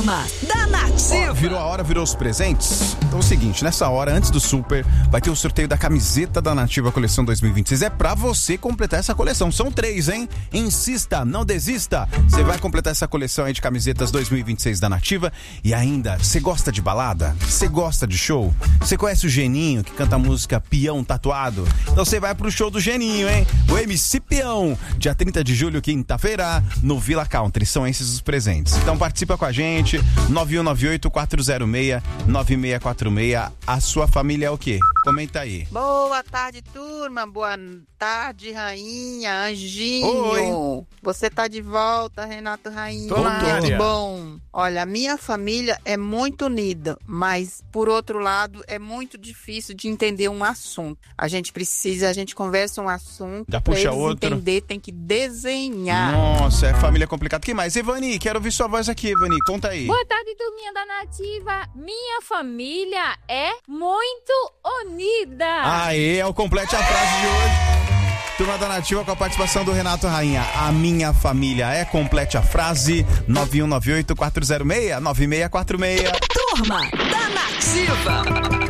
Turma da Nativa. Virou a hora, virou os presentes. Então é o seguinte, nessa hora, antes do Super, vai ter o sorteio da camiseta da Nativa Coleção 2026. É pra você completar essa coleção. São 3, hein? Insista, não desista. Você vai completar essa coleção aí de camisetas 2026 da Nativa. E ainda, você gosta de balada? Você gosta de show? Você conhece o Geninho, que canta a música Peão Tatuado? Então você vai pro show do Geninho, hein? O MC Peão, dia 30 de julho, quinta-feira, no Villa Country. São esses os presentes. Então participa com a gente, 9198-406-9646. A sua família é o quê? Comenta aí. Boa tarde, turma. Boa tarde, rainha, anjinho. Oi. Você tá de volta, Renato Rainha. Muito bom. Olha, a minha família é muito unida, mas, por outro lado, é muito difícil de entender um assunto. A gente conversa um assunto, Já pra puxa eles outro. entender, tem que desenhar. Nossa, é família complicada. Quem mais? Ivani, quero ouvir sua voz aqui, Ivani. Conta aí. Boa tarde, turminha da Nativa. Minha família é muito unida. Aê, é o Complete a Frase de hoje. Turma da Nativa com a participação do Renato Rainha. A minha família é, complete a frase, 9198-406-9646. Turma da Nativa.